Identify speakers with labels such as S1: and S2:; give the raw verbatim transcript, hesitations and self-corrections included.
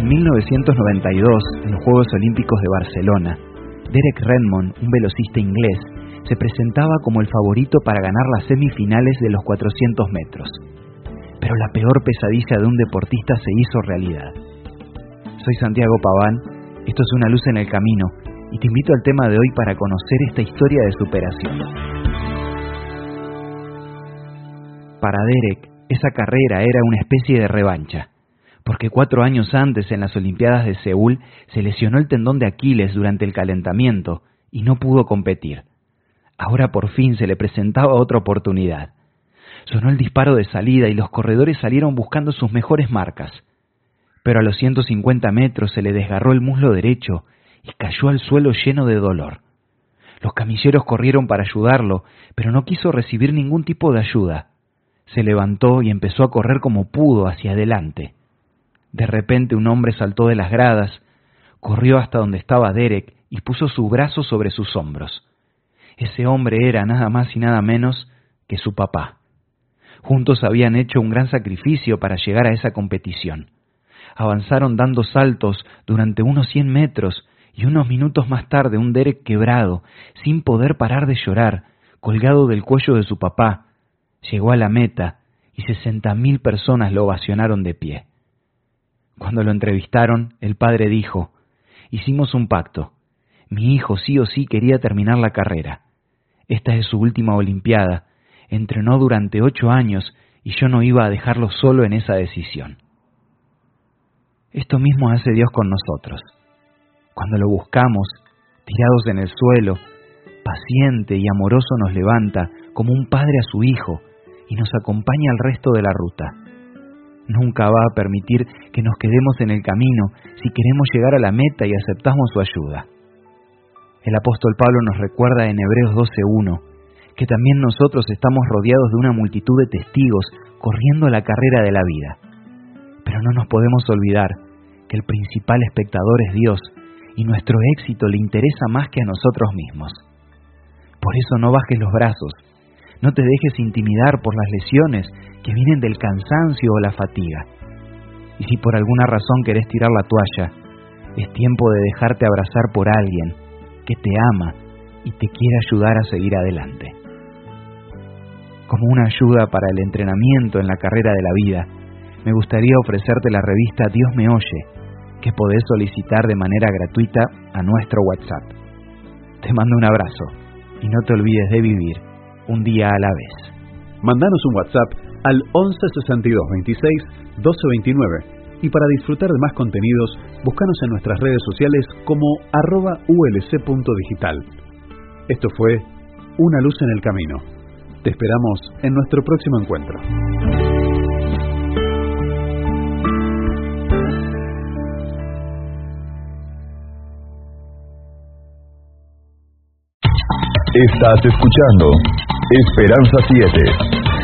S1: mil novecientos noventa y dos, en los Juegos Olímpicos de Barcelona, Derek Redmond, un velocista inglés, se presentaba como el favorito para ganar las semifinales de los cuatrocientos metros. Pero la peor pesadilla de un deportista se hizo realidad. Soy Santiago Paván, esto es Una luz en el camino, y te invito al tema de hoy para conocer esta historia de superación. Para Derek, esa carrera era una especie de revancha, porque cuatro años antes, en las Olimpiadas de Seúl, se lesionó el tendón de Aquiles durante el calentamiento y no pudo competir. Ahora por fin se le presentaba otra oportunidad. Sonó el disparo de salida y los corredores salieron buscando sus mejores marcas. Pero a los ciento cincuenta metros se le desgarró el muslo derecho y cayó al suelo lleno de dolor. Los camilleros corrieron para ayudarlo, pero no quiso recibir ningún tipo de ayuda. Se levantó y empezó a correr como pudo hacia adelante. De repente un hombre saltó de las gradas, corrió hasta donde estaba Derek y puso su brazo sobre sus hombros. Ese hombre era nada más y nada menos que su papá. Juntos habían hecho un gran sacrificio para llegar a esa competición. Avanzaron dando saltos durante unos cien metros y unos minutos más tarde un Derek quebrado, sin poder parar de llorar, colgado del cuello de su papá, llegó a la meta y sesenta mil personas lo ovacionaron de pie. Cuando lo entrevistaron, el padre dijo: «Hicimos un pacto. Mi hijo sí o sí quería terminar la carrera. Esta es su última Olimpiada. Entrenó durante ocho años y yo no iba a dejarlo solo en esa decisión». Esto mismo hace Dios con nosotros. Cuando lo buscamos, tirados en el suelo, paciente y amoroso nos levanta como un padre a su hijo y nos acompaña al resto de la ruta. Nunca va a permitir que nos quedemos en el camino si queremos llegar a la meta y aceptamos su ayuda. El apóstol Pablo nos recuerda en Hebreos doce uno que también nosotros estamos rodeados de una multitud de testigos corriendo la carrera de la vida. Pero no nos podemos olvidar que el principal espectador es Dios y nuestro éxito le interesa más que a nosotros mismos. Por eso no bajes los brazos, no te dejes intimidar por las lesiones que vienen del cansancio o la fatiga. Y si por alguna razón querés tirar la toalla, es tiempo de dejarte abrazar por alguien que te ama y te quiere ayudar a seguir adelante. Como una ayuda para el entrenamiento en la carrera de la vida, me gustaría ofrecerte la revista Dios me oye, que podés solicitar de manera gratuita a nuestro WhatsApp. Te mando un abrazo y no te olvides de vivir un día a la vez.
S2: Mandanos un WhatsApp al once sesenta y dos veintiséis doce veintinueve y para disfrutar de más contenidos, búscanos en nuestras redes sociales como arroba ulc.digital. Esto fue Una luz en el camino. Te esperamos en nuestro próximo encuentro.
S3: Estás escuchando Esperanza siete.